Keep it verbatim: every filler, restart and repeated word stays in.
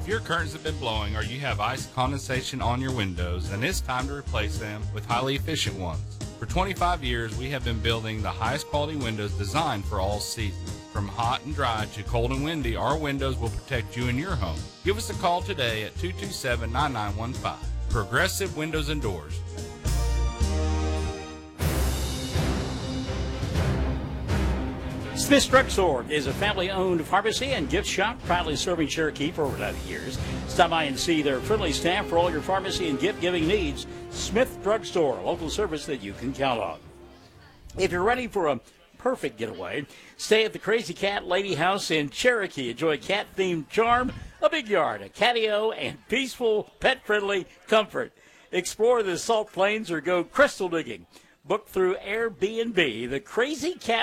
If your curtains have been blowing or you have ice condensation on your windows, then it's time to replace them with highly efficient ones. For twenty-five years, we have been building the highest quality windows designed for all seasons. From hot and dry to cold and windy, our windows will protect you and your home. Give us a call today at two two seven, nine nine one five. Progressive Windows and Doors. Smith's Drugstore is a family-owned pharmacy and gift shop proudly serving Cherokee for over ninety years. Stop by and see their friendly staff for all your pharmacy and gift-giving needs. Smith Drugstore, a local service that you can count on. If you're ready for a perfect getaway, stay at the Crazy Cat Lady House in Cherokee. Enjoy cat-themed charm, a big yard, a catio, and peaceful, pet-friendly comfort. Explore the Salt Plains or go crystal digging. Book through Airbnb. The Crazy Cat